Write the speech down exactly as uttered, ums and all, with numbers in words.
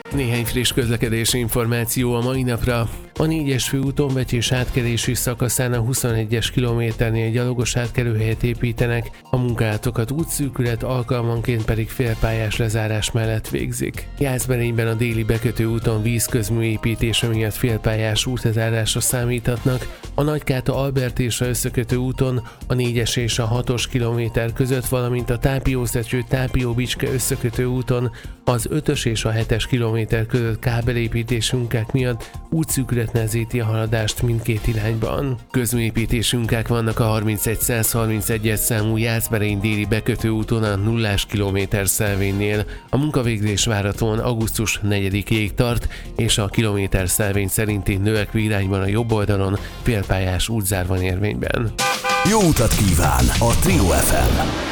Néhány friss közlekedési információ a mai napra. A négyes főúton Vecsés átkelési szakaszán a huszonegyes kilométernél gyalogos átkelőhelyet építenek, a munkátokat útszűkület, alkalmanként pedig félpályás lezárás mellett végzik. Jászberényben a déli bekötő úton vízközmű építése miatt félpályás útlezárásra számíthatnak, a Nagykáta-Albert és a összekötő úton a négyes és a hatos kilométer között, valamint a Tápiószecső-Tápió-Bicske összekötő úton az ötös és a hetes kilométer között kábelépítési munkák miatt útszűkület nehezíti a haladást mindkét irányban. Közműépítési munkák vannak a harmincegy-száz harmincegyes számú Jászberény déli bekötő úton a nullás kilométer szelvénynél. A munkavégzés várhatóan augusztus negyedikéig tart, és a kilométer szelvény szerinti növekvő irányban a jobb oldalon félpályás útzár van érvényben. Jó utat kíván a Trio ef em!